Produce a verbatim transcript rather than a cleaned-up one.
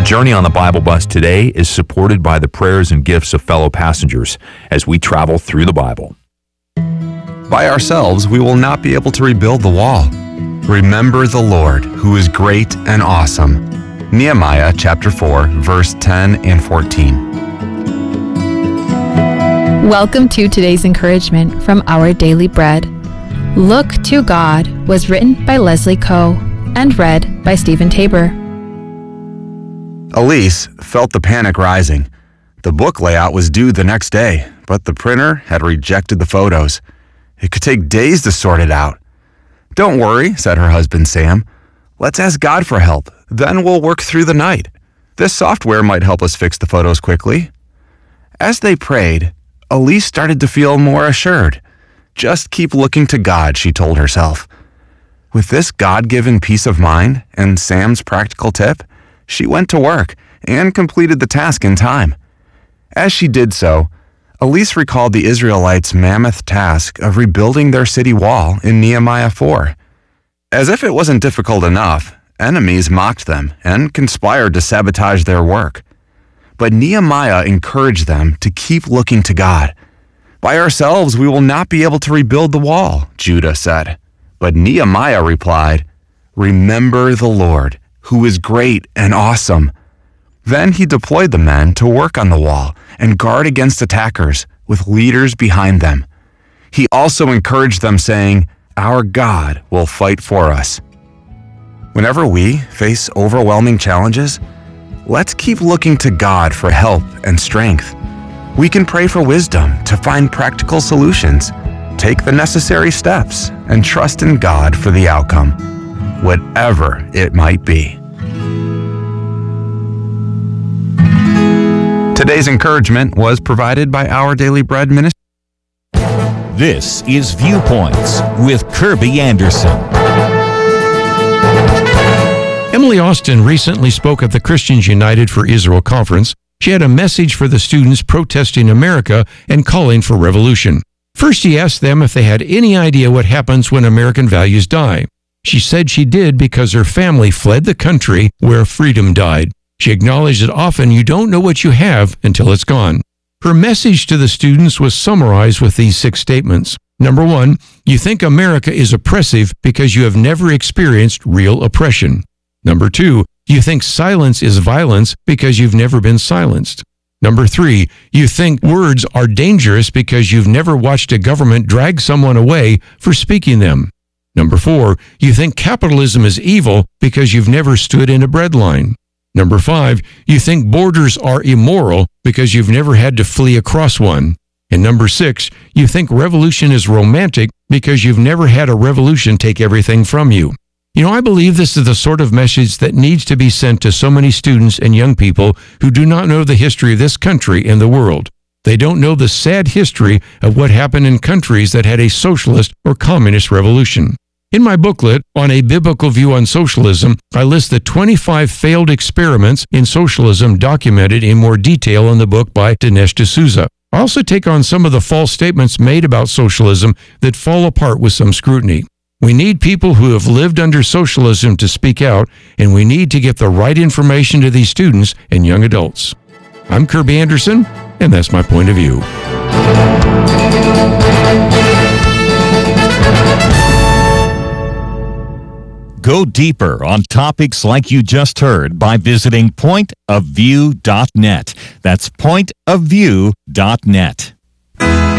journey on the Bible Bus today is supported by the prayers and gifts of fellow passengers as we travel through the Bible. By ourselves, we will not be able to rebuild the wall. Remember the Lord, who is great and awesome. Nehemiah chapter four, verse ten and fourteen. Welcome to today's encouragement from Our Daily Bread. Look to God was written by Leslie Coe and read by Stephen Tabor. Elise felt the panic rising. The book layout was due the next day, but the printer had rejected the photos. It could take days to sort it out. "Don't worry," said her husband Sam. "Let's ask God for help. Then we'll work through the night. This software might help us fix the photos quickly." As they prayed, Elise started to feel more assured. Just keep looking to God, she told herself. With this God-given peace of mind and Sam's practical tip, she went to work and completed the task in time. As she did so, Elise recalled the Israelites' mammoth task of rebuilding their city wall in Nehemiah four. As if it wasn't difficult enough, enemies mocked them and conspired to sabotage their work. But Nehemiah encouraged them to keep looking to God. "By ourselves, we will not be able to rebuild the wall," Judah said. But Nehemiah replied, "Remember the Lord, who is great and awesome." Then he deployed the men to work on the wall and guard against attackers, with leaders behind them. He also encouraged them, saying, "Our God will fight for us." Whenever we face overwhelming challenges, let's keep looking to God for help and strength. We can pray for wisdom to find practical solutions, take the necessary steps, and trust in God for the outcome, whatever it might be. Today's encouragement was provided by Our Daily Bread Ministry. This is Viewpoints with Kirby Anderson. Emily Austin recently spoke at the Christians United for Israel conference. She had a message for the students protesting America and calling for revolution. First, she asked them if they had any idea what happens when American values die. She said she did because her family fled the country where freedom died. She acknowledged that often you don't know what you have until it's gone. Her message to the students was summarized with these six statements. Number one, you think America is oppressive because you have never experienced real oppression. Number two, you think silence is violence because you've never been silenced. Number three, you think words are dangerous because you've never watched a government drag someone away for speaking them. Number four, you think capitalism is evil because you've never stood in a breadline. Number five, you think borders are immoral because you've never had to flee across one. And number six, you think revolution is romantic because you've never had a revolution take everything from you. You know, I believe this is the sort of message that needs to be sent to so many students and young people who do not know the history of this country and the world. They don't know the sad history of what happened in countries that had a socialist or communist revolution. In my booklet, On a Biblical View on Socialism, I list the twenty-five failed experiments in socialism documented in more detail in the book by Dinesh D'Souza. I also take on some of the false statements made about socialism that fall apart with some scrutiny. We need people who have lived under socialism to speak out, and we need to get the right information to these students and young adults. I'm Kirby Anderson, and that's my point of view. Go deeper on topics like you just heard by visiting point of view dot net. That's point of view dot net.